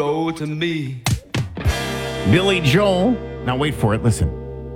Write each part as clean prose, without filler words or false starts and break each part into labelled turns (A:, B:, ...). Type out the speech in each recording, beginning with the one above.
A: Oh, to me.
B: Billy Joel. Now wait for it. Listen.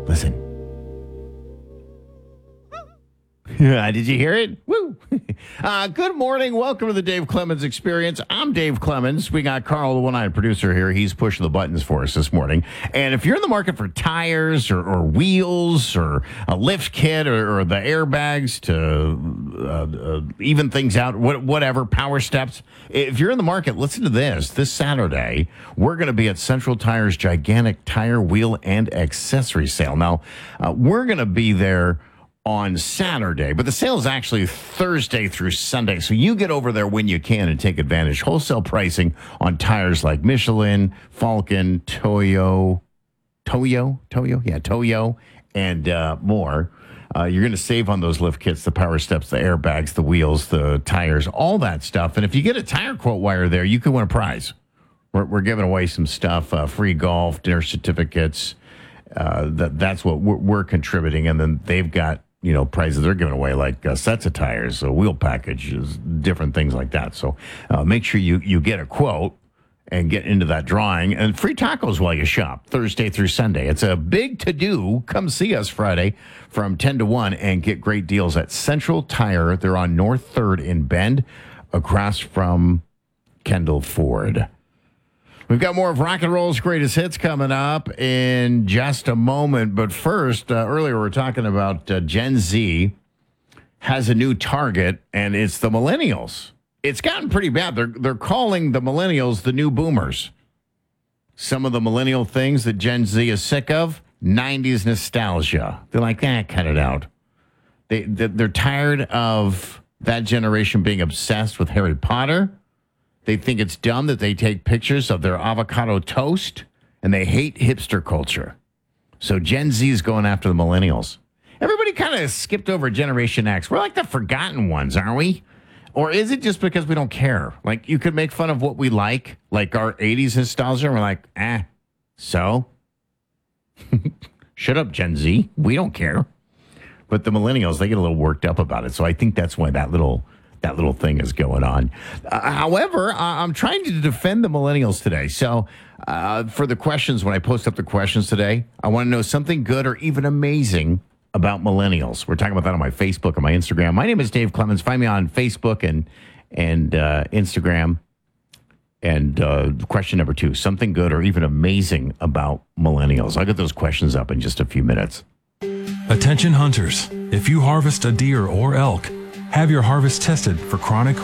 B: Did you hear it? Woo! Good morning. Welcome to the Dave Clemens Experience. I'm Dave Clemens. We got Carl, the one-eyed producer here. He's pushing the buttons for us this morning. And if you're in the market for tires or wheels or a lift kit or the airbags to even things out, whatever, power steps, if you're in the market, listen to this. This Saturday, we're going to be at Central Tire's gigantic tire, wheel, and accessory sale. Now, we're going to be there on Saturday, but the sale is actually Thursday through Sunday. So you get over there when you can and take advantage. Wholesale pricing on tires like Michelin, Falcon, Toyo, and more. You're going to save on those lift kits, the power steps, the airbags, the wheels, the tires, all that stuff. And if you get a tire quote while you're there, you can win a prize. We're giving away some stuff, free golf, dinner certificates. That's what we're contributing. And then they've got prizes they're giving away, like sets of tires, wheel packages, different things like that. So make sure you get a quote and get into that drawing. And free tacos while you shop, Thursday through Sunday. It's a big to-do. Come see us Friday from 10 to 1 and get great deals at Central Tire. They're on North 3rd in Bend, across from Kendall Ford. We've got more of Rock and Roll's greatest hits coming up in just a moment. But first, earlier we were talking about Gen Z has a new target, and it's the millennials. It's gotten pretty bad. They're calling the millennials the new boomers. Some of the millennial things that Gen Z is sick of, 90s nostalgia. They're like, cut it out. They're tired of that generation being obsessed with Harry Potter. They think it's dumb that they take pictures of their avocado toast, and they hate hipster culture. So Gen Z is going after the millennials. Everybody kind of skipped over Generation X. We're like the forgotten ones, aren't we? Or is it just because we don't care? Like, you could make fun of what we like our 80s nostalgia, and we're like, so? Shut up, Gen Z. We don't care. But the millennials, they get a little worked up about it. So I think that's why that little thing is going on. However, I'm trying to defend the millennials today. So for the questions, when I post up the questions today, I want to know something good or even amazing about millennials. We're talking about that on my Facebook and my Instagram. My name is Dave Clemens. Find me on Facebook and Instagram. And question number 2, something good or even amazing about millennials. I'll get those questions up in just a few minutes.
C: Attention hunters, if you harvest a deer or elk, have your harvest tested for chronic